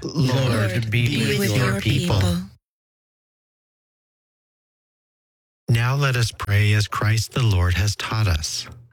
Lord, be with your people. Now let us pray as Christ the Lord has taught us.